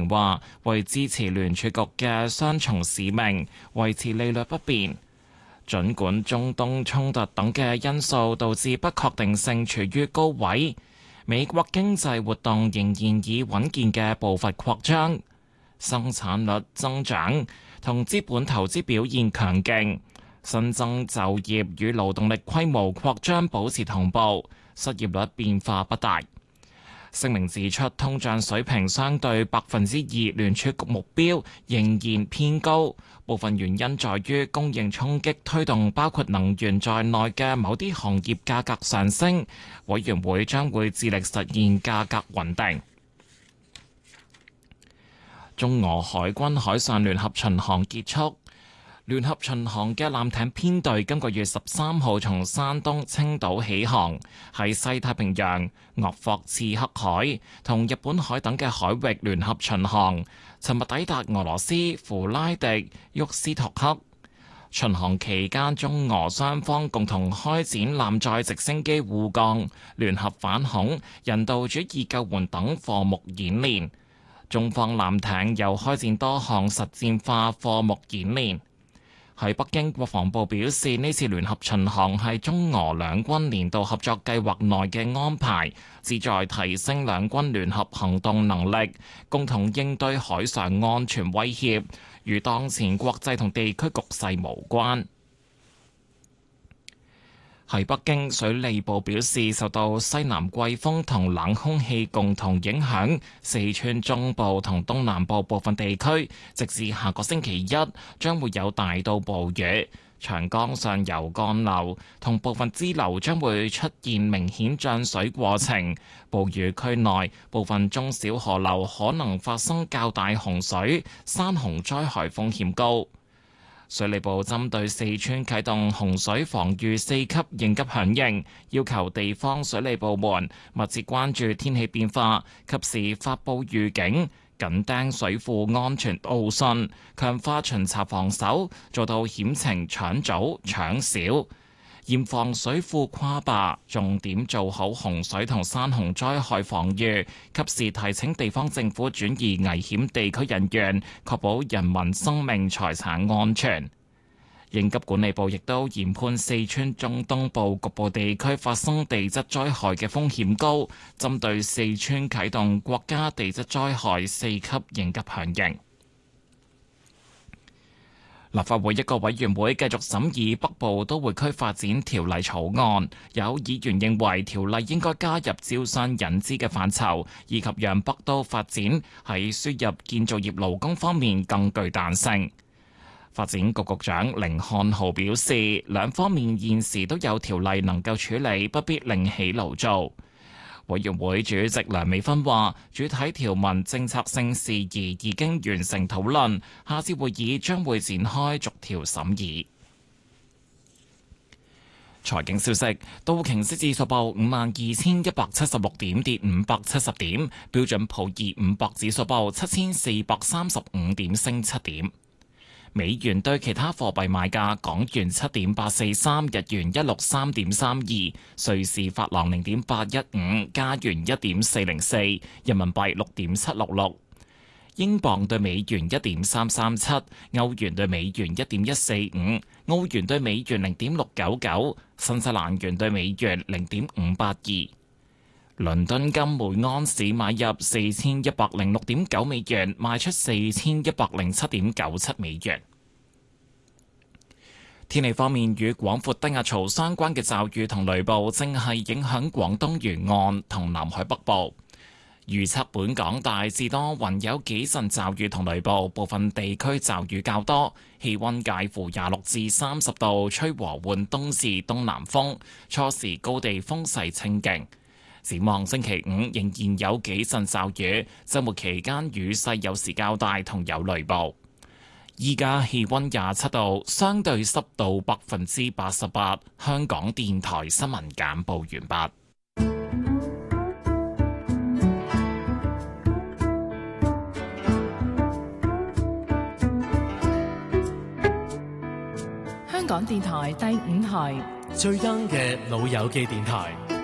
言話，為支持聯儲局嘅雙重使命，維持利率不變。儘管中東衝突等嘅因素導致不確定性處於高位，美國經濟活動仍然以穩健嘅步伐擴張，生產率增長同資本投資表現強勁，新增就業與勞動力規模擴張保持同步，失業率變化不大。聲明指出，通脹水平相對2%聯儲局目標仍然偏高，部分原因在於供應衝擊推動包括能源在內嘅某啲行業價格上升。委員會將會致力實現價格穩定。中俄海軍海上聯合巡航結束。聯合巡航嘅艦艇編隊今個月13號從山東青島起航，喺西太平洋、鄂霍次克海同日本海等嘅海域聯合巡航。尋日抵達俄羅斯弗拉迪沃斯托克。巡航期間，中俄雙方共同開展艦載直升機護降、聯合反恐、人道主義救援等課目演練。中方艦艇又開展多項實戰化課目演練。喺北京，國防部表示，呢次聯合巡航係中俄兩軍年度合作計劃內嘅安排，旨在提升兩軍聯合行動能力，共同應對海上安全威脅，與當前國際同地區局勢無關。喺北京，水利部表示，受到西南季風同冷空氣共同影響，四川中部同東南部部分地區，直至下個星期一將會有大到暴雨。長江上游幹流同部分支流將會出現明顯漲水過程，暴雨區內部分中小河流可能發生較大洪水，山洪災害風險高。水利部針對四川啟動洪水防禦4級應急響應，要求地方水利部門密切關注天氣變化，及時發布預警，緊盯水庫安全導訊，強化巡查防守，做到險情搶早搶少，嚴防水庫跨壩，重點做好洪水同山洪災害防禦，及時提請地方政府轉移危險地區人員，確保人民生命財產安全。應急管理部亦都研判四川中東部局部地區發生地質災害嘅風險高，針對四川啟動國家地質災害4級應急響應。立法會一個委員會繼續審議北部都會區發展條例草案，有議員認為條例應該加入招商引資嘅範疇，以及讓北都發展喺輸入建造業勞工方面更具彈性。發展局局長甯漢豪表示，兩方面現時都有條例能夠處理，不必另起爐灶。委員會主席梁美芬話，主體條文政策性事宜已經完成討論，下次會議將會展開逐條審議。財經消息，道瓊斯指數報52,176點，跌570點；標準普爾500指數報7,435點，升7點。美元對其他貨幣賣價：港元7.843，日元163.32，瑞士法郎0.815，加元1.404，人民幣6.766，英鎊對美元1.337，歐元對美元1.145，澳元對美元0.699，新西蘭元對美元0.582。倫敦金每安士買入4106.9美元，賣出4107.97美元。天氣方面，與廣闊低壓槽相關嘅驟雨同雷暴正係影響廣東沿岸同南海北部。預測本港大致多雲，有幾陣驟雨同雷暴，部分地區驟雨較多，氣溫介乎26至30度，吹和緩東至東南風，初時高地風勢清勁。展望星期五仍然有幾陣驟雨，週末期間雨勢有時較大，同有雷暴。依家氣溫27度，相對濕度88%。香港電台新聞簡報完畢。 香港電台第5台， 最 young 嘅老友記電台。